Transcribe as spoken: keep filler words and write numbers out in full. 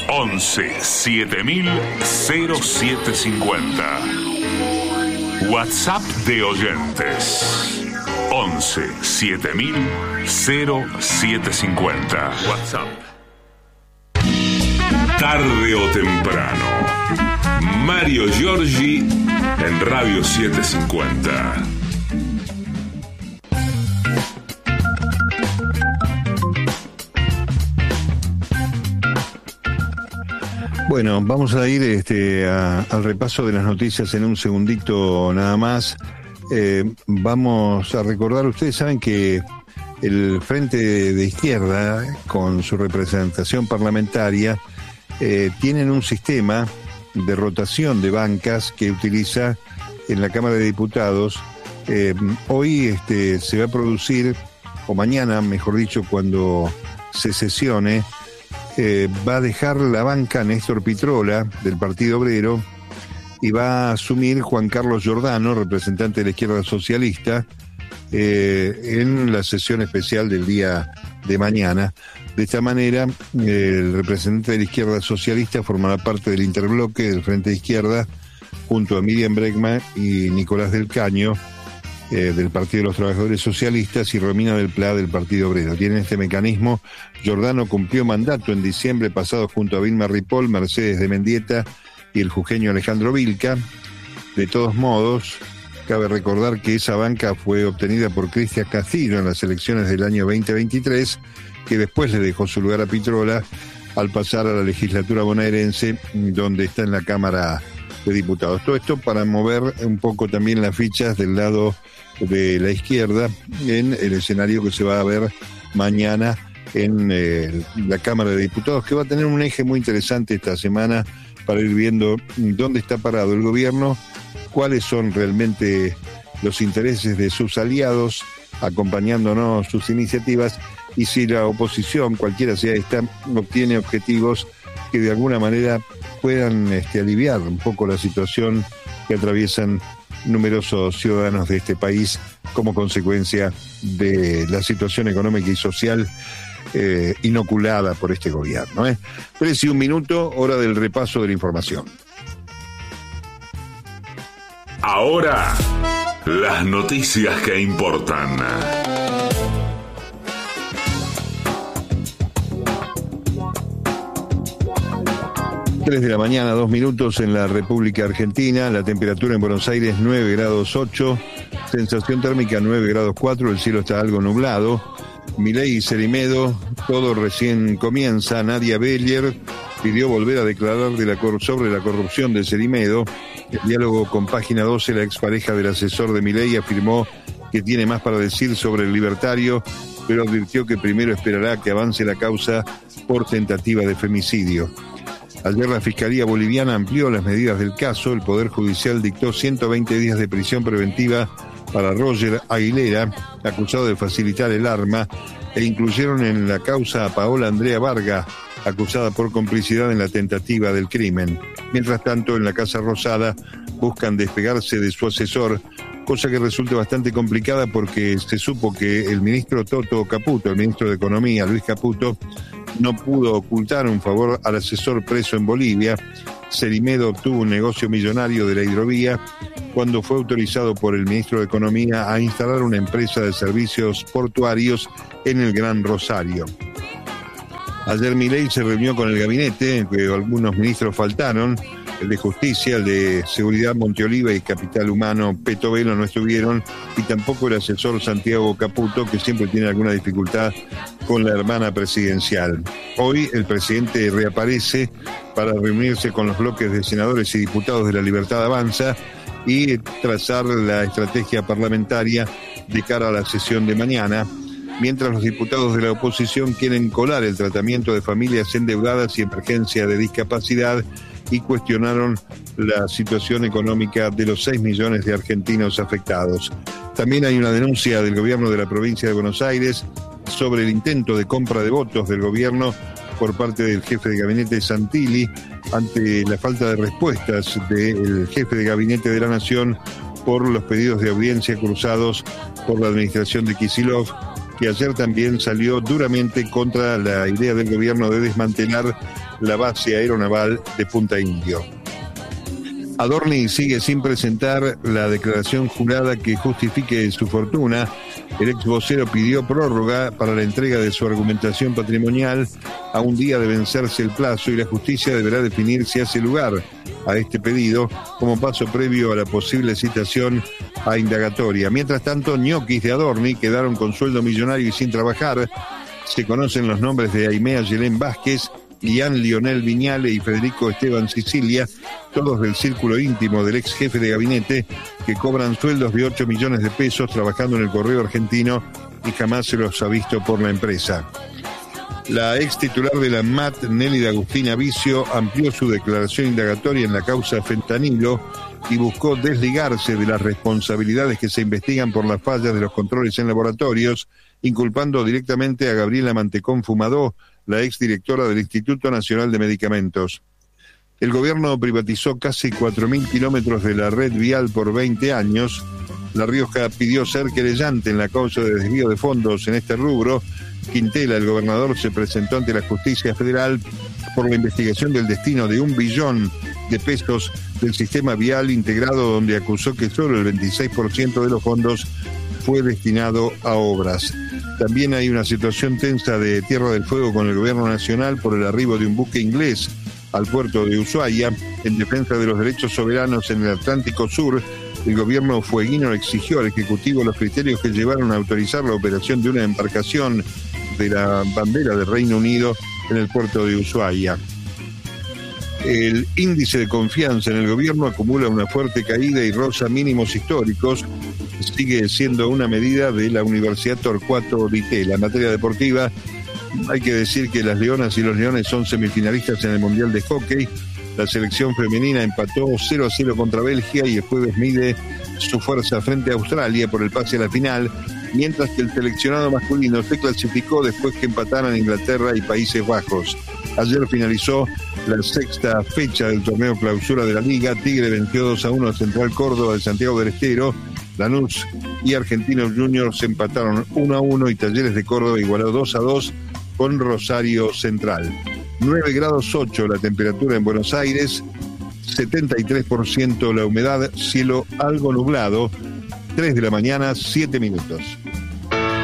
once siete mil cero siete cincuenta. WhatsApp de oyentes once siete mil cero siete cincuenta. WhatsApp. Tarde o temprano, Mario Giorgi en Radio setecientos cincuenta. Bueno, vamos a ir este, a, al repaso de las noticias en un segundito nada más. Eh, vamos a recordar, ustedes saben que el Frente de Izquierda, con su representación parlamentaria, eh, tienen un sistema de rotación de bancas que utiliza en la Cámara de Diputados. Eh, hoy este, se va a producir, o mañana, mejor dicho, cuando se sesione, eh, va a dejar la banca Néstor Pitrola, del Partido Obrero, y va a asumir Juan Carlos Giordano, representante de la izquierda socialista, eh, en la sesión especial del día de mañana. De esta manera, eh, el representante de la izquierda socialista formará parte del interbloque del Frente de Izquierda, junto a Miriam Bregman y Nicolás del Caño, eh, del Partido de los Trabajadores Socialistas, y Romina del Pla, del Partido Obrero. Tienen este mecanismo. Giordano cumplió mandato en diciembre pasado junto a Vilma Ripoll, Mercedes de Mendieta y el jujeño Alejandro Vilca. De todos modos, cabe recordar que esa banca fue obtenida por Cristian Castillo en las elecciones del año veinte veintitrés, que después le dejó su lugar a Pitrola al pasar a la legislatura bonaerense, donde está en la Cámara de Diputados. Todo esto para mover un poco también las fichas del lado de la izquierda en el escenario que se va a ver mañana en eh, la Cámara de Diputados, que va a tener un eje muy interesante esta semana para ir viendo dónde está parado el gobierno, cuáles son realmente los intereses de sus aliados, acompañándonos sus iniciativas, y si la oposición, cualquiera sea esta, obtiene objetivos que de alguna manera puedan este, aliviar un poco la situación que atraviesan numerosos ciudadanos de este país como consecuencia de la situación económica y social eh, inoculada por este gobierno. ¿eh? Tres y un minuto, hora del repaso de la información. Ahora, las noticias que importan. tres de la mañana, dos minutos en la República Argentina. La temperatura en Buenos Aires nueve grados ocho, sensación térmica nueve grados cuatro, el cielo está algo nublado. Milei y Cerimedo, todo recién comienza. Nadia Beller pidió volver a declarar de la cor- sobre la corrupción de Cerimedo. El diálogo con Página doce, la expareja del asesor de Milei afirmó que tiene más para decir sobre el libertario, pero advirtió que primero esperará que avance la causa por tentativa de femicidio. Ayer la Fiscalía Boliviana amplió las medidas del caso. El Poder Judicial dictó ciento veinte días de prisión preventiva para Roger Aguilera, acusado de facilitar el arma, e incluyeron en la causa a Paola Andrea Varga, acusada por complicidad en la tentativa del crimen. Mientras tanto, en la Casa Rosada buscan despegarse de su asesor, cosa que resulta bastante complicada porque se supo que el ministro Toto Caputo, el ministro de Economía, Luis Caputo, no pudo ocultar un favor al asesor preso en Bolivia. Cerimedo obtuvo un negocio millonario de la hidrovía cuando fue autorizado por el ministro de Economía a instalar una empresa de servicios portuarios en el Gran Rosario. Ayer Milei se reunió con el gabinete, que algunos ministros faltaron. El de Justicia, el de Seguridad Monteoliva y Capital Humano Peto Velo no estuvieron, y tampoco el asesor Santiago Caputo, que siempre tiene alguna dificultad con la hermana presidencial. Hoy el presidente reaparece para reunirse con los bloques de senadores y diputados de La Libertad Avanza y trazar la estrategia parlamentaria de cara a la sesión de mañana, mientras los diputados de la oposición quieren colar el tratamiento de familias endeudadas y emergencia de discapacidad, y cuestionaron la situación económica de los seis millones de argentinos afectados. También hay una denuncia del gobierno de la provincia de Buenos Aires sobre el intento de compra de votos del gobierno por parte del jefe de gabinete Santilli, ante la falta de respuestas del jefe de gabinete de la Nación por los pedidos de audiencia cruzados por la administración de Kicillof, que ayer también salió duramente contra la idea del gobierno de desmantelar la base aeronaval de Punta Indio. Adorni sigue sin presentar la declaración jurada que justifique su fortuna. El ex vocero pidió prórroga para la entrega de su argumentación patrimonial a un día de vencerse el plazo y la justicia deberá definir si hace lugar a este pedido como paso previo a la posible citación a indagatoria. Mientras tanto, ñoquis de Adorni quedaron con sueldo millonario y sin trabajar. Se conocen los nombres de Aimea Yelén Vázquez, Ian Lionel Viñale y Federico Esteban Sicilia, todos del círculo íntimo del ex jefe de gabinete, que cobran sueldos de ocho millones de pesos trabajando en el Correo Argentino y jamás se los ha visto por la empresa. La ex titular de la M A T, Nélida Agustina Vicio, amplió su declaración indagatoria en la causa fentanilo y buscó desligarse de las responsabilidades que se investigan por las fallas de los controles en laboratorios, inculpando directamente a Gabriela Mantecón Fumadó, la exdirectora del Instituto Nacional de Medicamentos. El gobierno privatizó casi cuatro mil kilómetros de la red vial por veinte años. La Rioja pidió ser querellante en la causa de desvío de fondos en este rubro. Quintela, el gobernador, se presentó ante la justicia federal por la investigación del destino de un billón de pesos del sistema vial integrado, donde acusó que solo el veintiséis por ciento de los fondos fue destinado a obras. También hay una situación tensa de Tierra del Fuego con el gobierno nacional por el arribo de un buque inglés al puerto de Ushuaia en defensa de los derechos soberanos en el Atlántico Sur. El gobierno fueguino exigió al Ejecutivo los criterios que llevaron a autorizar la operación de una embarcación de la bandera del Reino Unido en el puerto de Ushuaia. El índice de confianza en el gobierno acumula una fuerte caída y roza mínimos históricos. Sigue siendo una medida de la Universidad Torcuato Di Tella. En materia deportiva, hay que decir que las Leonas y los Leones son semifinalistas en el Mundial de Hockey. La selección femenina empató cero a cero contra Bélgica y el jueves mide su fuerza frente a Australia por el pase a la final, mientras que el seleccionado masculino se clasificó después que empataran Inglaterra y Países Bajos. Ayer finalizó la sexta fecha del torneo clausura de la Liga. Tigre venció dos a uno a Central Córdoba de Santiago del Estero. Lanús y Argentinos Juniors empataron uno a uno y Talleres de Córdoba igualó dos a dos con Rosario Central. nueve grados ocho la temperatura en Buenos Aires, setenta y tres por ciento la humedad, cielo algo nublado, tres de la mañana, siete minutos.